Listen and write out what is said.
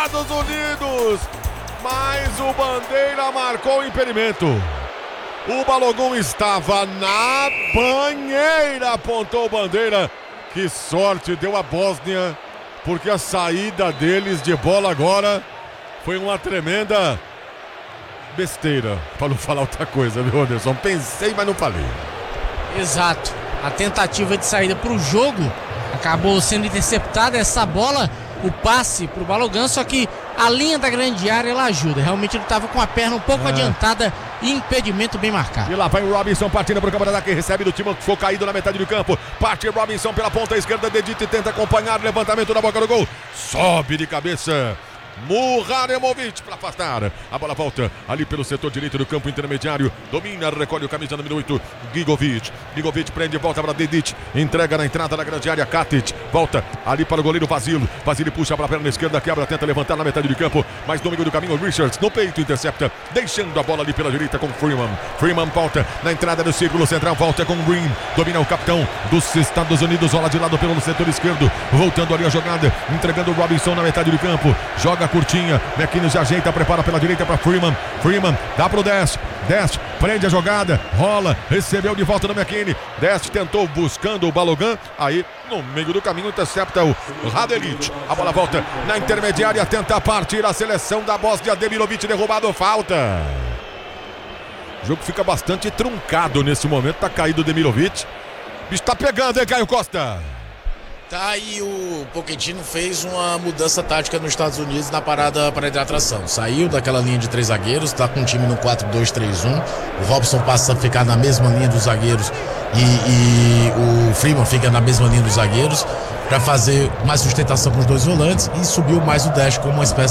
Estados Unidos, mas o Bandeira marcou o impedimento. O Balogun estava na banheira, apontou o Bandeira. Que sorte deu a Bósnia, porque a saída deles de bola agora foi uma tremenda besteira, para não falar outra coisa, viu, Anderson? Pensei, mas não falei. Exato. A tentativa de saída para o jogo acabou sendo interceptada essa bola, o passe para o Balogun, só que a linha da grande área ela ajuda. Realmente ele estava com a perna um pouco adiantada e impedimento bem marcado. E lá vai o Robinson partindo para o campo de ataque, recebe do time que ficou caído na metade do campo. Parte Robinson pela ponta esquerda, dedita e tenta acompanhar o levantamento da boca do gol. Sobe de cabeça Muharemovic para afastar. A bola volta ali pelo setor direito do campo intermediário. Domina, recolhe o camisa número 8, Gigovic. Gigovic prende, volta para Dedic. Entrega na entrada da grande área, Katic. Volta ali para o goleiro Vasilo. Vasilo puxa para a perna esquerda, quebra, tenta levantar na metade do campo. Mas no meio do caminho, Richards no peito intercepta. Deixando a bola ali pela direita com Freeman. Freeman volta na entrada do círculo central, volta com Green. Domina o capitão dos Estados Unidos, rola de lado pelo setor esquerdo. Voltando ali a jogada, entregando o Robinson na metade do campo. Joga curtinha, McKinnon se ajeita, prepara pela direita para Freeman. Freeman dá pro Dest, prende a jogada, rola, recebeu de volta no McKinnon. Dest tentou buscando o Balogun, aí no meio do caminho intercepta o Radelic. A bola volta na intermediária, tenta partir a seleção da Bósnia. Demirovic derrubado, falta. O jogo fica bastante truncado nesse momento, tá caído o Demirovic. O bicho tá pegando, hein, Caio Costa? Tá aí, o Pochettino fez uma mudança tática nos Estados Unidos na parada para hidratação. Saiu daquela linha de 3 zagueiros, tá com o time no 4-2-3-1. O Robson passa a ficar na mesma linha dos zagueiros e o Freeman fica na mesma linha dos zagueiros para fazer mais sustentação com os dois volantes, e subiu mais o Dash como uma espécie